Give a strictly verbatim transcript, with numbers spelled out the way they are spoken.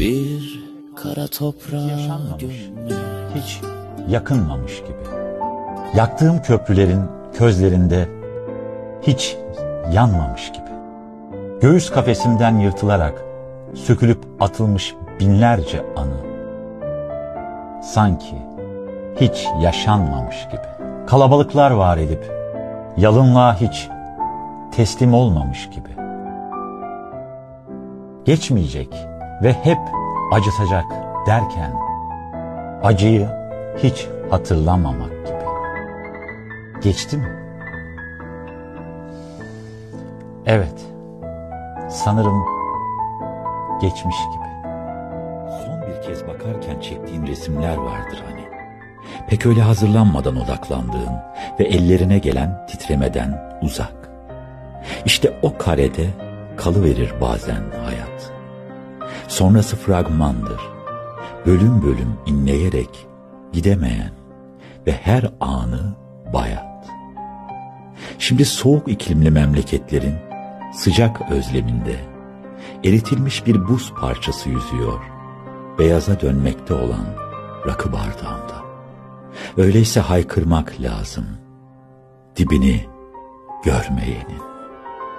Bir kara toprağa gömme. Hiç yakınmamış gibi. Yaktığım köprülerin közlerinde hiç yanmamış gibi. Göğüs kafesimden yırtılarak sökülüp atılmış binlerce anı. Sanki hiç yaşanmamış gibi. Kalabalıklar var edip yalınlığa hiç teslim olmamış gibi. Geçmeyecek ve hep acıtacak derken acıyı hiç hatırlamamak gibi. Geçti mi? Evet, sanırım geçmiş gibi. Son bir kez bakarken çektiğin resimler vardır hani. Pek öyle hazırlanmadan odaklandığın ve ellerine gelen titremeden uzak. İşte o karede kalıverir bazen hayat. Sonrası fragmandır. Bölüm bölüm inleyerek gidemeyen ve her anı bayat. Şimdi soğuk iklimli memleketlerin sıcak özleminde eritilmiş bir buz parçası yüzüyor, beyaza dönmekte olan rakı bardağında. Öyleyse haykırmak lazım, dibini görmeyenin.